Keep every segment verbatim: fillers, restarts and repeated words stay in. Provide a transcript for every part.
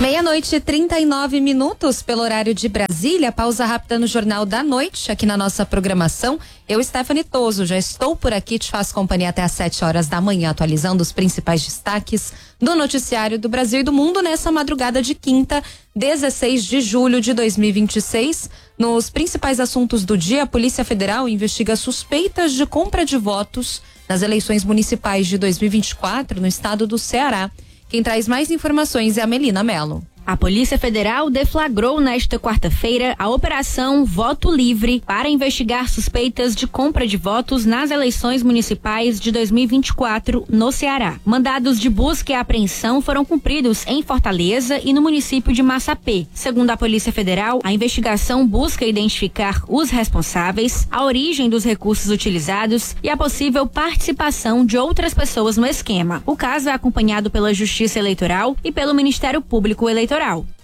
Meia-noite e trinta e nove minutos pelo horário de Brasília. Pausa rápida no Jornal da Noite, aqui na nossa programação. Eu, Stephanie Toso, já estou por aqui, te faço companhia até às sete horas da manhã, atualizando os principais destaques do noticiário do Brasil e do mundo nessa madrugada de quinta, dezesseis de julho de dois mil e vinte e seis. Nos principais assuntos do dia, a Polícia Federal investiga suspeitas de compra de votos nas eleições municipais de dois mil e vinte e quatro no estado do Ceará. Quem traz mais informações é a Melina Mello. A Polícia Federal deflagrou nesta quarta-feira a Operação Voto Livre para investigar suspeitas de compra de votos nas eleições municipais de dois mil e vinte e quatro no Ceará. Mandados de busca e apreensão foram cumpridos em Fortaleza e no município de Massapê. Segundo a Polícia Federal, a investigação busca identificar os responsáveis, a origem dos recursos utilizados e a possível participação de outras pessoas no esquema. O caso é acompanhado pela Justiça Eleitoral e pelo Ministério Público Eleitoral.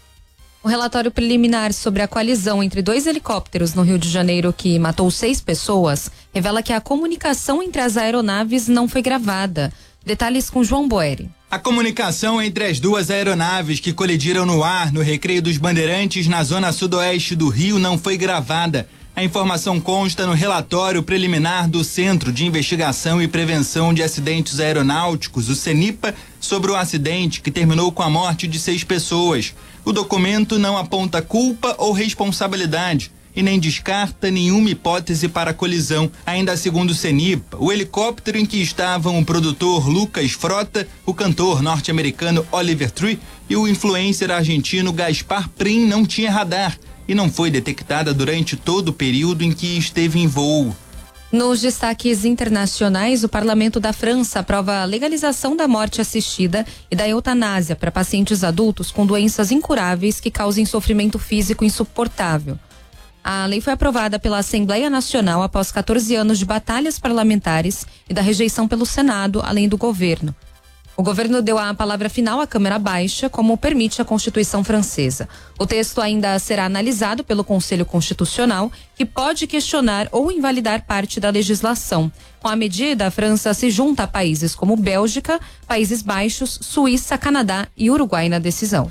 O relatório preliminar sobre a colisão entre dois helicópteros no Rio de Janeiro que matou seis pessoas revela que a comunicação entre as aeronaves não foi gravada. Detalhes com João Boeri. A comunicação entre as duas aeronaves que colidiram no ar no Recreio dos Bandeirantes, na zona sudoeste do Rio, não foi gravada. A informação consta no relatório preliminar do Centro de Investigação e Prevenção de Acidentes Aeronáuticos, o CENIPA, sobre o acidente que terminou com a morte de seis pessoas. O documento não aponta culpa ou responsabilidade e nem descarta nenhuma hipótese para a colisão. Ainda segundo o CENIPA, o helicóptero em que estavam o produtor Lucas Frota, o cantor norte-americano Oliver Tree e o influencer argentino Gaspar Prim não tinha radar e não foi detectada durante todo o período em que esteve em voo. Nos destaques internacionais, o Parlamento da França aprova a legalização da morte assistida e da eutanásia para pacientes adultos com doenças incuráveis que causem sofrimento físico insuportável. A lei foi aprovada pela Assembleia Nacional após quatorze anos de batalhas parlamentares e da rejeição pelo Senado, além do governo. O governo deu a palavra final à Câmara Baixa, como permite a Constituição francesa. O texto ainda será analisado pelo Conselho Constitucional, que pode questionar ou invalidar parte da legislação. Com a medida, a França se junta a países como Bélgica, Países Baixos, Suíça, Canadá e Uruguai na decisão.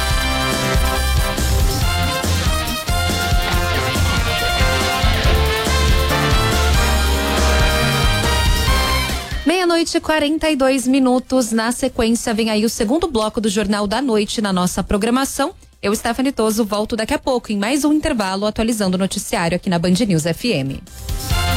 Meia-noite e quarenta e dois minutos. Na sequência, vem aí o segundo bloco do Jornal da Noite na nossa programação. Eu, Stephanie Toso, volto daqui a pouco em mais um intervalo atualizando o noticiário aqui na Band News F M.